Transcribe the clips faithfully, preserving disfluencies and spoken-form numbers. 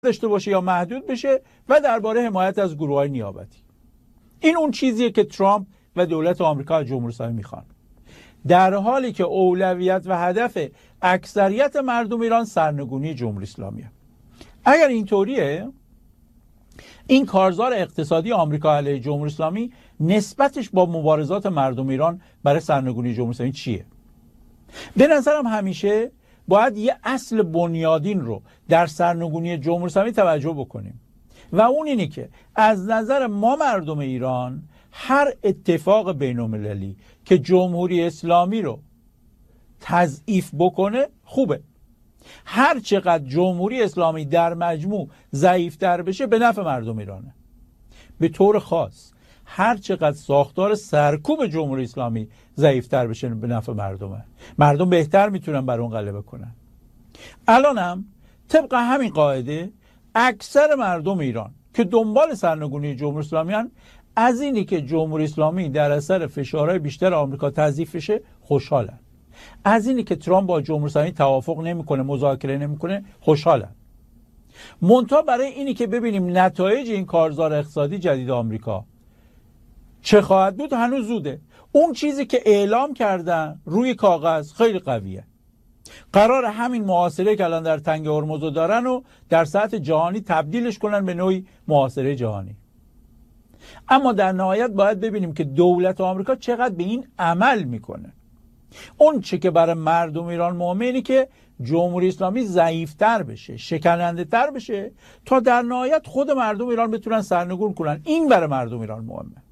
داشته باشه یا محدود بشه و درباره حمایت از گروه‌های نیابتی. این اون چیزیه که ترامپ و دولت آمریکا از جمهوری اسلامی میخوان، در حالی که اولویت و هدف اکثریت مردم ایران سرنگونی جمهوری اسلامیه. اگر اینطوریه، این کارزار اقتصادی آمریکا علیه جمهوری اسلامی نسبتش با مبارزات مردم ایران برای سرنگونی جمهوری اسلامی چیه؟ به نظرم همیشه باید یه اصل بنیادین رو در سرنگونی جمهوری اسلامی توجه بکنیم و اون اینه که از نظر ما مردم ایران هر اتفاق بین‌المللی که جمهوری اسلامی رو تضعیف بکنه خوبه. هر چقدر جمهوری اسلامی در مجموع ضعیف‌تر بشه به نفع مردم ایرانه. به طور خاص هر چقدر ساختار سرکوب جمهوری اسلامی ضعیف‌تر بشه به نفع مردمه. مردم بهتر میتونن بر اون غلبه کنن. الانم طبق همین قاعده اکثر مردم ایران که دنبال سرنگونی جمهوری اسلامی هن، از اینی که جمهوری اسلامی در اثر فشارهای بیشتر آمریکا تضعیف بشه خوشحالن. از اینی که ترامپ با جمهوری اسلامی توافق نمیکنه، مذاکره نمیکنه خوشحالن. منتها برای اینی که ببینیم نتایج این کارزار اقتصادی جدید آمریکا چه خواهد بود هنوز زوده. اون چیزی که اعلام کردن روی کاغذ خیلی قویه. قرار همین محاصره که الان در تنگ هرمز دارن و در سطح جهانی تبدیلش کنن به نوعی محاصره جهانی. اما در نهایت باید ببینیم که دولت آمریکا چقدر به این عمل میکنه. اون چه که برای مردم ایران مهمه اینه که جمهوری اسلامی ضعیفتر بشه، شکننده تر بشه، تا در نهایت خود مردم ایران بتونن سرنگون کنن. این برای مردم ایران مهمه.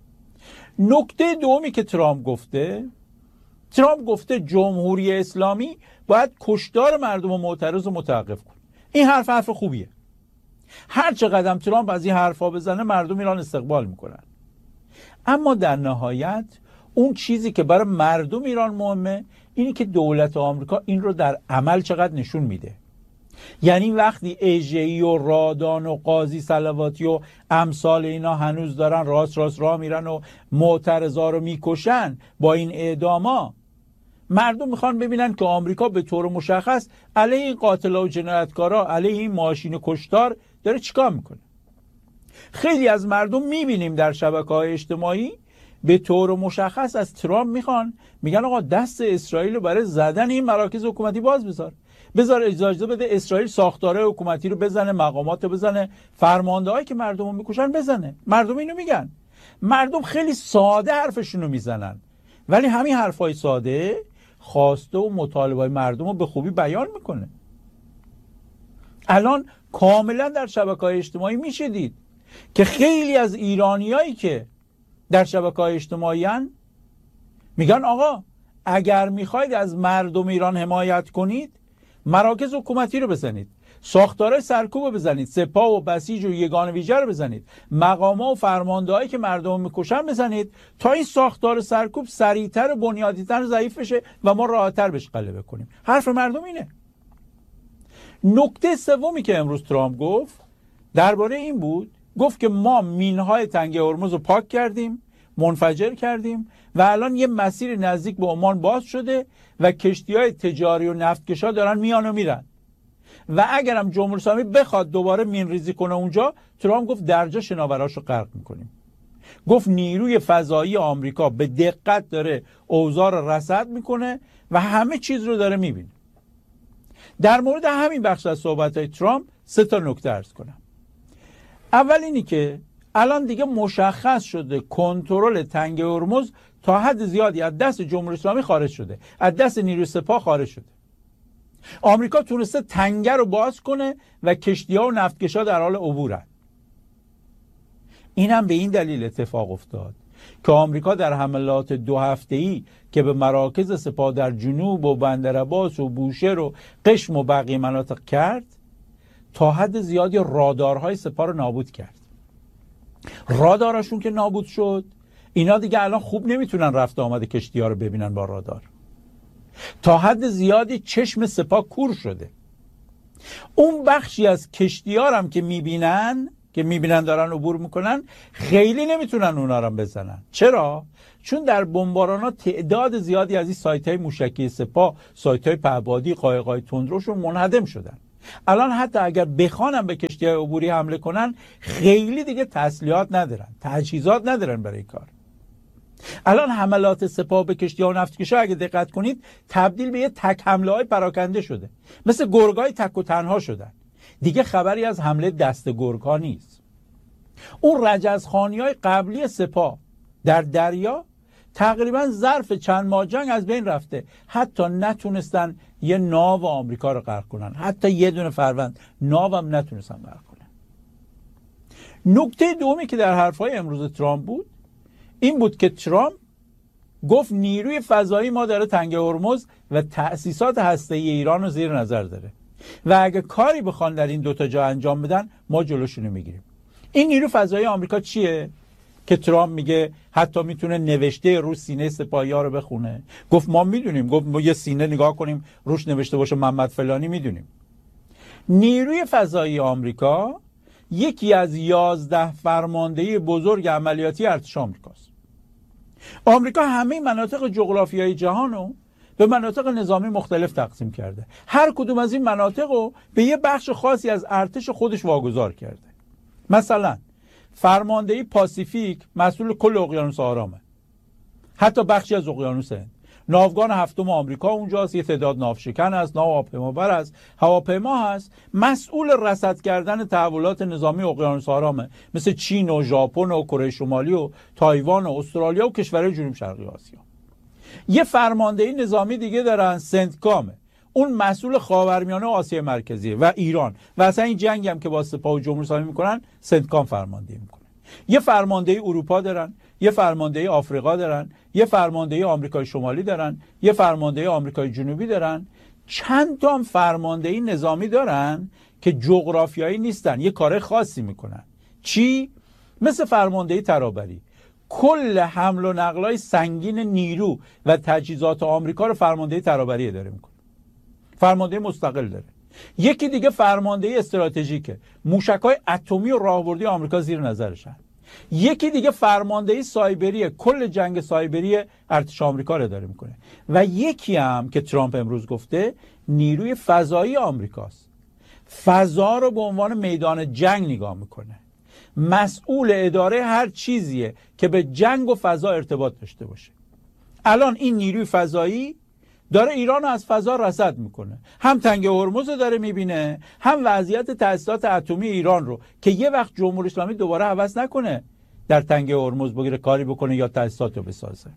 نکته دومی که ترامپ گفته، ترامپ گفته جمهوری اسلامی باید کشتار مردم معترض رو متوقف کنه. این حرف حرف خوبیه. هر چه قدم ترامپ از این حرفا بزنه مردم ایران استقبال میکنن. اما در نهایت اون چیزی که برای مردم ایران مهمه اینی که دولت آمریکا این رو در عمل چقدر نشون میده. یعنی وقتی اژه‌ای و رادان و قاضی صلواتی و امثال اینا هنوز دارن راست راست راه میرن و معترضا رو میکشن با این اعداما، مردم میخوان ببینن که آمریکا به طور مشخص علیه این قاتلا و جنایتکارا، علیه این ماشین کشتار داره چیکار میکنه. خیلی از مردم میبینیم در شبکه‌های اجتماعی به طور مشخص از ترامپ میخوان، میگن آقا دست اسرائیل رو برای زدن این مراکز حکومتی باز بذار. بذار اجازه بده اسرائیل ساختاره حکومتی رو بزنه، مقامات رو بزنه، فرماندهایی که مردم رو میکشن بزنه. مردم اینو میگن. مردم خیلی ساده حرفشون رو میزنن، ولی همین حرفای ساده خواسته و مطالبه مردم رو به خوبی بیان میکنه. الان کاملا در شبکه‌های اجتماعی میشه دید که خیلی از ایرانیایی که در شبکه‌های اجتماعی هن میگن آقا اگر میخواید از مردم ایران حمایت کنید مراکز حکومتی رو بزنید، ساختارهای سرکوب رو بزنید، سپاه و بسیج و یگان ویژه رو بزنید، مقام‌ها و فرماندهایی که مردم میکشن بزنید، تا این ساختار سرکوب سریعتر و بنیادی‌تر ضعیف بشه و ما راحت‌تر بهش غلبه کنیم. حرف مردم اینه. نکته سومی که امروز ترامپ گفت درباره این بود، گفت که ما مینهای تنگ هرمز رو پاک کردیم، منفجر کردیم و الان یه مسیر نزدیک به عمان باز شده و کشتی‌های تجاری و نفتکشا دارن میان و میرن و اگرم جمهوری اسلامی بخواد دوباره مین ریزی کنه اونجا، ترامپ گفت درجا شناوراشو غرق میکنیم. گفت نیروی فضایی آمریکا به دقت داره اوضاع رو رصد میکنه و همه چیز رو داره میبینه. در مورد همین بخش از صحبت‌های ترامپ سه تا نکته عرض کنم. اول اینی که الان دیگه مشخص شده کنترل تنگ هرمز تا حد زیادی از دست جمهوری اسلامی خارج شده، از دست نیروی سپاه خارج شده. آمریکا تونسته تنگه رو باز کنه و کشتی‌ها و نفتکشا در حال عبورن. این هم به این دلیل اتفاق افتاد که آمریکا در حملات دو هفته‌ای که به مراکز سپاه در جنوب و بندرعباس و بوشهر و قشم و بقیه مناطق کرد، تا حد زیادی رادارهای سپاه رو نابود کرد. رادارشون که نابود شد، اینا دیگه الان خوب نمیتونن رفت آمد کشتی‌ها رو ببینن با رادار. تا حد زیادی چشم سپاه کور شده. اون بخشی از کشتی‌ها هم که میبینن که میبینن دارن عبور میکنن، خیلی نمیتونن اونا رو بزنن. چرا؟ چون در بمبارانات تعداد زیادی از این سایت‌های موشکی سپاه، سایت‌های پهپادی، قایق‌های تندروشون منهدم شدن. الان حتی اگر بخوانم به کشتی‌های عبوری حمله کنن خیلی دیگه تسلیحات ندارن، تجهیزات ندارن برای کار. الان حملات سپاه به کشتی‌ها و نفتکشی‌ها اگه دقت کنید تبدیل به یه تک حمله‌های پراکنده شده، مثل گرگای تک و تنها شدن. دیگه خبری از حمله دست گرگ‌ها نیست. اون رجزخوانی‌های قبلی سپاه در دریا تقریبا ظرف چند ماه جنگ از بین رفته، حتی نتونستن یه ناو آمریکا رو غرق کنن، حتی یه دونه فروند ناو هم نتونستن غرق کنن. نکته دومی که در حرفای امروز ترامپ بود این بود که ترامپ گفت نیروی فضایی ما داره تنگه هرمز و تأسیسات هسته‌ای ایران رو زیر نظر داره و اگه کاری بخوان در این دوتا جا انجام بدن ما جلوشونو میگیریم. این نیرو فضایی آمریکا چیه که ترامپ میگه حتی میتونه نوشته رو سینه سپاهی‌ها رو بخونه؟ گفت ما میدونیم، گفت ما یه سینه نگاه کنیم روش نوشته باشه محمد فلانی، میدونیم. نیروی فضایی آمریکا یکی از یازده فرماندهی بزرگ عملیاتی ارتش آمریکاست. آمریکا همه مناطق جغرافیایی جهان رو به مناطق نظامی مختلف تقسیم کرده. هر کدوم از این مناطق رو به یه بخش خاصی از ارتش خودش واگذار کرده. مثلا فرماندهی پاسیفیک مسئول کل اقیانوس آرامه، حتی بخشی از اقیانوس هند. ناوگان هفتم آمریکا اونجاست، یه تعداد ناوشکن هست، ناو هواپیمابر هست، هواپیما هست، مسئول رصد کردن تحولات نظامی اقیانوس آرامه، مثل چین و ژاپن و کره شمالی و تایوان و استرالیا و کشورهای جنوب شرقی آسیا. یه فرماندهی نظامی دیگه دارن، سنتکامه، اون مسئول خاورمیانه و آسیا مرکزیه و ایران و اصلا این جنگ هم که با سپاه و جمهوری اسلامی میکنن سنتکام فرماندهی میکنه. یه فرماندهی اروپا دارن، یه فرماندهی آفریقا دارن، یه فرماندهی آمریکای شمالی دارن، یه فرماندهی آمریکای جنوبی دارن. چند تا فرماندهی نظامی دارن که جغرافیایی نیستن، یه کار خاصی میکنن. چی؟ مثل فرماندهی ترابری، کل حمل و نقلای سنگین نیرو و تجهیزات آمریکا رو فرماندهی ترابری اداره میکنه. فرماندهی مستقل داره. یکی دیگه فرماندهی استراتژیکه، موشک‌های اتمی و راهبردی آمریکا زیر نظرشن. یکی دیگه فرماندهی سایبریه، کل جنگ سایبری ارتش آمریکا رو اداره میکنه. و یکی هم که ترامپ امروز گفته نیروی فضایی آمریکاست. فضا رو به عنوان میدان جنگ نگاه میکنه، مسئول اداره هر چیزیه که به جنگ و فضا ارتباط داشته باشه. الان این نیروی فضایی داره ایران رو از فضا رصد میکنه، هم تنگه هرمز رو داره میبینه، هم وضعیت تأسیسات اتمی ایران رو که یه وقت جمهوری اسلامی دوباره هوس نکنه در تنگه هرمز بگیره کاری بکنه یا تأسیسات رو بسازه.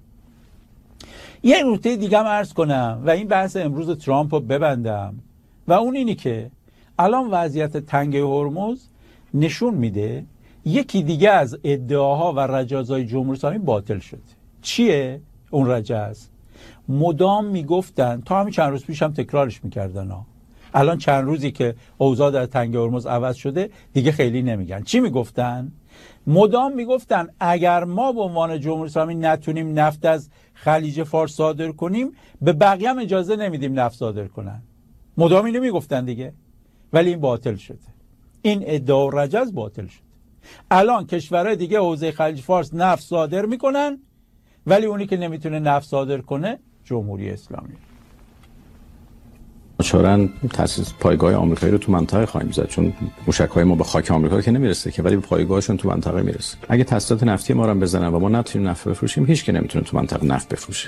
یه نکته دیگه هم عرض کنم و این بحث امروز ترامپ رو ببندم و اون اینی که الان وضعیت تنگه هرمز نشون میده یکی دیگه از ادعاها و رجزهای جمهوری اسلامی باطل شده. چیه اون رجز؟ مدام میگفتن، تا همین چند روز پیش هم تکرارش میکردن ها. الان چند روزی که اوضاع در تنگه هرمز عوض شده دیگه خیلی نمیگن. چی میگفتن؟ مدام میگفتن اگر ما به عنوان جمهوری اسلامی نتونیم نفت از خلیج فارس صادر کنیم به بقیه هم اجازه نمیدیم نفت صادر کنن. مدام اینو میگفتن دیگه، ولی این باطل شده. این ادعا و رجز باطل شده. الان کشورهای دیگه حوزه خلیج فارس نفت صادر میکنن، ولی اونی که نمیتونه نفت صادر کنه جمهوری اسلامی. چرا تاسیس پایگاه آمریکایی رو تو منطقه خواهیم زد، چون موشک‌های ما به خاک آمریکا که نمیرسه که، ولی به پایگاهشون تو منطقه میرسه. اگه تاسیسات نفتی ما رو بزنن و ما نتونیم نفت بفروشیم، هیچ کی نمیتونه تو منطقه نفت بفروشه.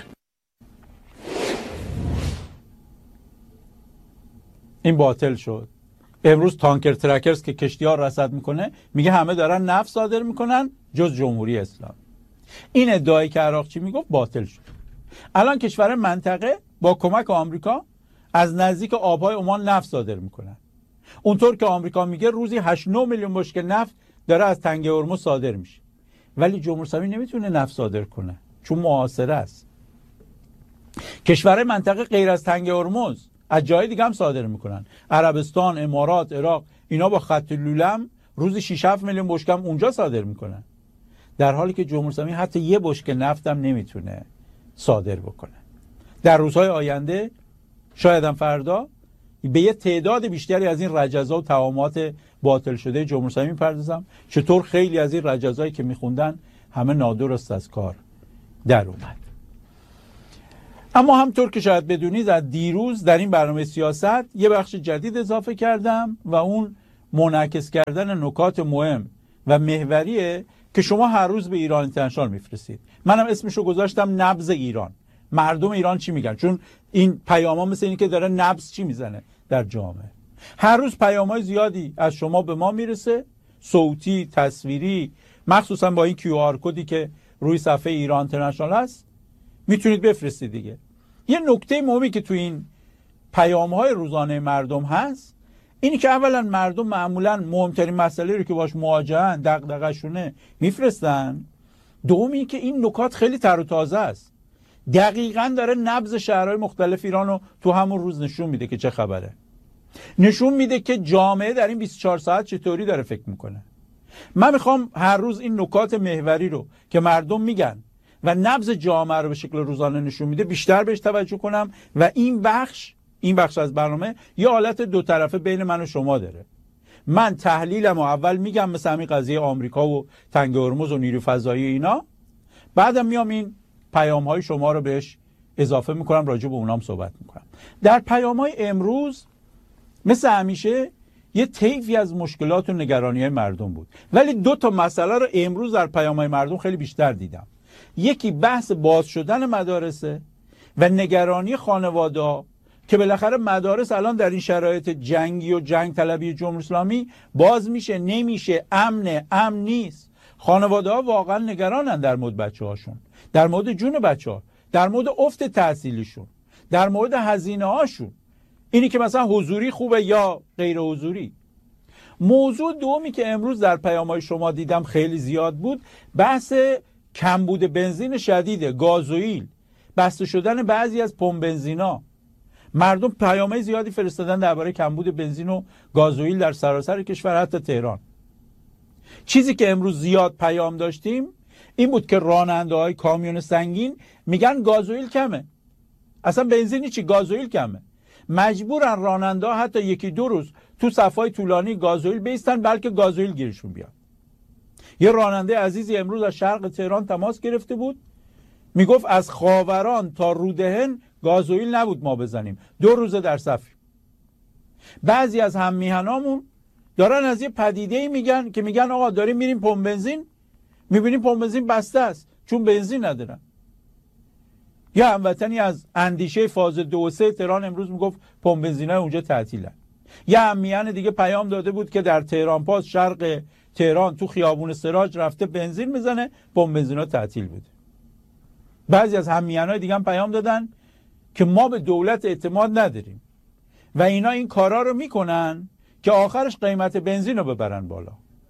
این باطل شد. امروز تانکر ترکرز که کشتی‌ها رصد میکنه میگه همه دارن نفت صادر میکنن جز جمهوری اسلامی. این ادعایی که عراقچی میگفت باطل شد. الان کشور منطقه با کمک آمریکا از نزدیک آبهای عمان نفت صادر میکنن. اونطور که آمریکا میگه روزی هشت نه میلیون بشکه نفت داره از تنگه هرمز صادر میشه، ولی جمهوری اسلامی نمیتونه نفت صادر کنه چون محاصره است. کشور منطقه غیر از تنگه هرمز از جای دیگه هم صادر میکنن. عربستان، امارات، عراق، اینا با خط لولم روزی شش هفت میلیون بشکه هم اونجا صادر میکنن، در حالی که جمهوری اسلامی حتی یه بشکه نفت هم نمیتونه صادر بکنه. در روزهای آینده شاید هم فردا به یه تعداد بیشتری از این رجزا و توهمات باطل شده جمهوری اسلامی میپردازم، چطور خیلی از این رجزایی که میخوندن همه نادرست از کار در اومد. اما همطور که شاید بدونید از دیروز در این برنامه سیاست یه بخش جدید اضافه کردم و اون منعکس کردن نکات مهم و محوریه که شما هر روز به ایران اینترنشنال میفرستید. منم اسمشو گذاشتم نبض ایران. مردم ایران چی میگن؟ چون این پیاما مثل این که داره نبض چی میزنه در جامعه. هر روز پیام‌های زیادی از شما به ما میرسه، صوتی، تصویری، مخصوصا با این کیو آر کدی که روی صفحه ایران اینترنشنال هست میتونید بفرستید دیگه. یه نکته مهمی که تو این پیام‌های روزانه مردم هست اینی که اولا مردم معمولا مهمترین مسئله رو که باش مواجهن، دغدغه‌شونه میفرستن. دومی که این نکات خیلی تر و تازه است، دقیقاً داره نبض شهرهای مختلف ایران رو تو همون روز نشون میده که چه خبره، نشون میده که جامعه در این بیست و چهار ساعت چطوری داره فکر میکنه. من میخوام هر روز این نکات محوری رو که مردم میگن و نبض جامعه رو به شکل روزانه نشون میده بیشتر بهش توجه کنم و این بخش این بخش از برنامه یه حالت دو طرفه بین من و شما داره. من تحلیلم و اول میگم مثل همین قضیه آمریکا و تنگ هرمز و نیروی فضایی اینا، بعدم میام این پیام های شما رو بهش اضافه میکنم، راجع به اونام صحبت میکنم. در پیام های امروز مثل همیشه یه طیفی از مشکلات و نگرانی های مردم بود، ولی دو تا مسئله رو امروز در پیام های مردم خیلی بیشتر دیدم. یکی بحث باز شدن مدارسه و نگرانی خانواده‌ها که بالاخره مدارس الان در این شرایط جنگی و جنگ طلبی جمهوری اسلامی باز میشه نمیشه، امنه امن نیست. خانواده‌ها واقعا نگرانن در مورد بچه‌هاشون، در مورد جون بچه‌ها، در مورد افت تحصیلیشون، در مورد هزینه‌هاشون، اینی که مثلا حضوری خوبه یا غیر حضوری. موضوع دومی که امروز در پیام‌های شما دیدم خیلی زیاد بود، بحث کمبود بنزین شدیده، گازوئیل، بسته شدن بعضی از پمپ بنزینا. مردم پیام‌های زیادی فرستادن درباره کمبود بنزین و گازوئیل در سراسر کشور، حتی تهران. چیزی که امروز زیاد پیام داشتیم این بود که راننده‌های کامیون سنگین میگن گازوئیل کمه. اصلا بنزینی چی، گازوئیل کمه. مجبورن راننده‌ها حتی یکی دو روز تو صف‌های طولانی گازوئیل بیستن بلکه گازوئیل گیرشون بیاد. یه راننده عزیزی امروز از شرق تهران تماس گرفته بود، میگفت از خاوران تا رودهن گازوئیل نبود ما بزنیم، دو روزه در صفیم. بعضی از هم میهنامون دارن از یه پدیده‌ای میگن که میگن آقا داریم میریم پمپ بنزین میبینیم پمپ بنزین بسته است چون بنزین ندارن. یا هموطنی از اندیشه فاز دو و سه تهران امروز میگفت پمپ بنزینای اونجا تعطیلن. یا همیهن دیگه پیام داده بود که در تهران پاس شرق تهران تو خیابون سراج رفته بنزین میزنه، پمپ بنزینا تعطیل بوده. بعضی از همیهنای دیگه هم پیام دادن که ما به دولت اعتماد نداریم و اینا این کارا رو میکنن که آخرش قیمت بنزین رو ببرن بالا.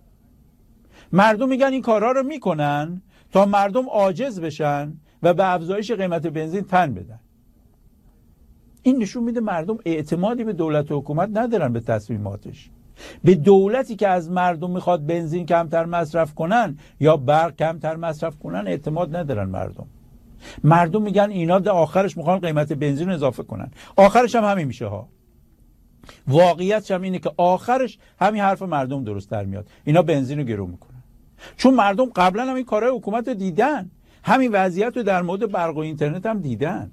مردم میگن این کارا رو میکنن تا مردم عاجز بشن و به افزایش قیمت بنزین تن بدن. این نشون میده مردم اعتمادی به دولت و حکومت ندارن، به تصمیماتش. به دولتی که از مردم میخواد بنزین کمتر مصرف کنن یا برق کمتر مصرف کنن اعتماد ندارن مردم. مردم میگن اینا در آخرش میخوان قیمت بنزین اضافه کنن. آخرش هم همین میشه ها. واقعیتش هم اینه که آخرش همین حرف مردم درست در میاد، اینا بنزین رو گرون میکنن. چون مردم قبلا هم این کارهای حکومت رو دیدن، همین وضعیت رو در مورد برق و اینترنت هم دیدن.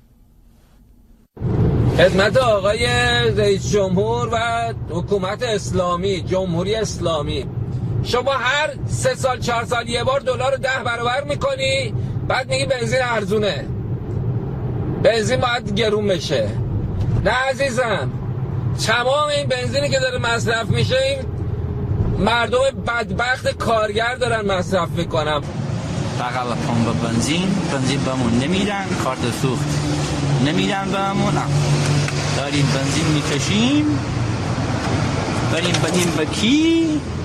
خدمت آقای رئیس جمهور و حکومت اسلامی، جمهوری اسلامی، شما هر سه سال چهار سال یه بار دلار رو ده برابر میکنی، بعد میگی بنزین ارزونه، بنزین باید گرون بشه. نه عزیزم، تمام این بنزینی که داره مصرف میشه این مردم بدبخت کارگر دارن مصرف میکنن. بغل پمپ بنزین بنزین بهمون نمیدن، کارت سوخت نمیدن بهمون، داریم بنزین میکشیم بریم بدیم به کی؟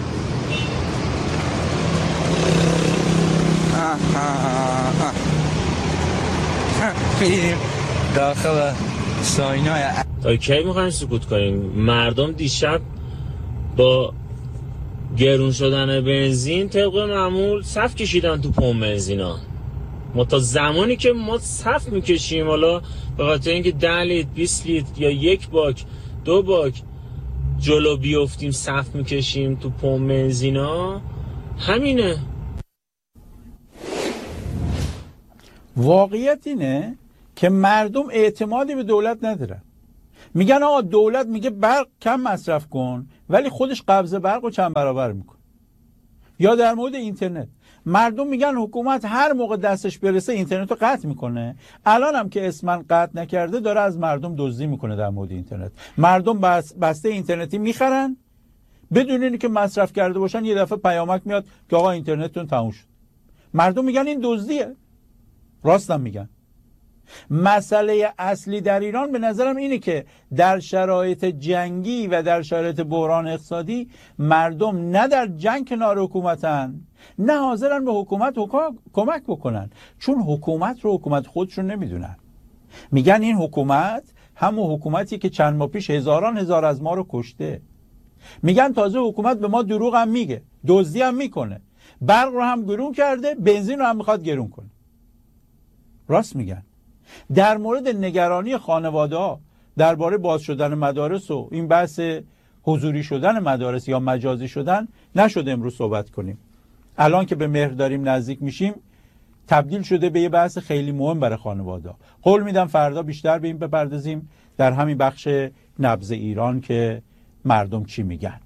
داخل ساینای. تا کی میخوایم سکوت کنیم؟ مردم دیشب با گرون شدن بنزین طبق معمول صف کشیدن تو پمپ بنزینا. ما تا زمانی که ما صف میکشیم، حالا به خاطر اینکه ده لیتر بیست لیتر یا یک باک دو باک جلو بیفتیم صف میکشیم تو پمپ بنزینا، همینه. واقعیت اینه که مردم اعتمادی به دولت ندارن. میگن آقا دولت میگه برق کم مصرف کن ولی خودش قبض برق رو چند برابر میکنه. یا در مورد اینترنت مردم میگن حکومت هر موقع دستش برسه اینترنت رو قطع میکنه. الان هم که اسمن قطع نکرده داره از مردم دزدی میکنه در مورد اینترنت. مردم بس بسته اینترنتی میخرن بدون اینکه مصرف کرده باشن، یه دفعه پیامک میاد که آقا اینترنتتون تموم شد. مردم میگن این دزدیه. راستم میگن. مسئله اصلی در ایران به نظرم اینه که در شرایط جنگی و در شرایط بحران اقتصادی مردم نه در جنگ کنار حکومتن نه حاضرن به حکومت کمک بکنن، چون حکومت رو حکومت خودشون نمیدونن. میگن این حکومت همون حکومتی که چند ماه پیش هزاران هزار از ما رو کشته. میگن تازه حکومت به ما دروغ هم میگه، دزدی هم میکنه، برق رو هم گرون کرده، بنزین رو هم میخواد گرون کنه. راست میگن. در مورد نگرانی خانواده ها درباره باز شدن مدارس و این بحث حضوری شدن مدارس یا مجازی شدن نشد امروز صحبت کنیم. الان که به مهر داریم نزدیک میشیم تبدیل شده به یه بحث خیلی مهم برای خانواده ها. قول میدم فردا بیشتر به این بپردازیم در همین بخش نبض ایران که مردم چی میگن.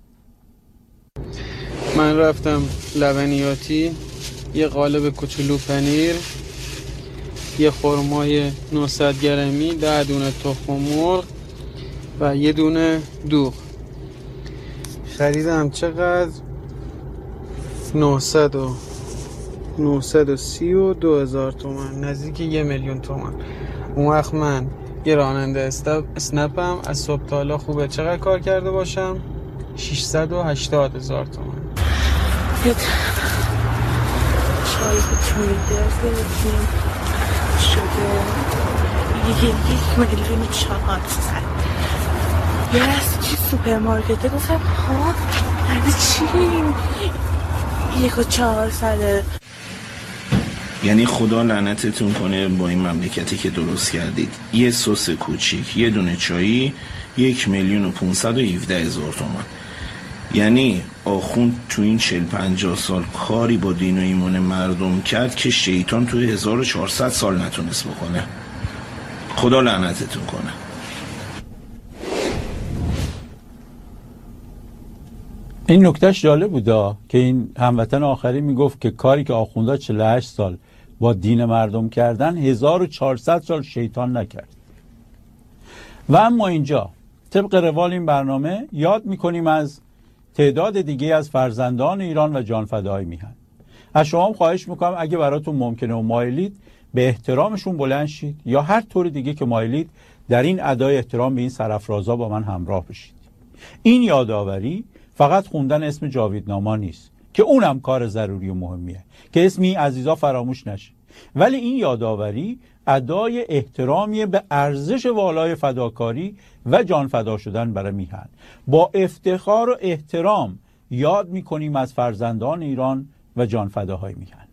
من رفتم لبنیاتی، یه قالب کوچولو پنیر، یه خرمای نهصد گرمی، ده دونه تخم مرغ و یه دونه دوغ خریدم. چقدر؟ نهصد و نهصد و سی و دو هزار تومن، نزدیک یه میلیون تومن. اون وقت من یه راننده اسنپم، از صبح تا حالا خوبه چقدر کار کرده باشم؟ ششصد و هشتاد هزار تومن. چای بکنید شده یه یک میلیون چهارصد. یه از چی سوپرمارکته گفتم ها یعنی چی یک و چهارصده. یعنی خدا لعنتتون کنه با این مملکتی که درست کردید. یه سس کوچیک، یه دونه چایی، یک میلیون و پونصد و هفده هزار تومان. یعنی آخوند تو این چهل پنجاه سال کاری با دین و ایمان مردم کرد که شیطان تو هزار و چهارصد سال نتونست بکنه. خدا لعنتتون کنه. این نکتهش جالب بودا که این هموطن آخری میگفت که کاری که آخوندا چهل و هشت سال با دین مردم کردن هزار و چهارصد سال شیطان نکرد. و اما اینجا طبق روال این برنامه یاد میکنیم از تعداد دیگه از فرزندان ایران و جانفداهای میهن. از شما هم خواهش میکنم اگه براتون ممکنه و مایلید به احترامشون بلند شید یا هر طور دیگه که مایلید در این ادای احترام به این سرافرازا با من همراه بشید. این یادآوری فقط خوندن اسم جاویدنامه نیست که اونم کار ضروری و مهمیه که اسم این عزیزا فراموش نشه، ولی این یادآوری ادای احترامی به ارزش والای فداکاری و جان فدا شدن برای میهن. با افتخار و احترام یاد میکنیم از فرزندان ایران و جان فداهای میهن.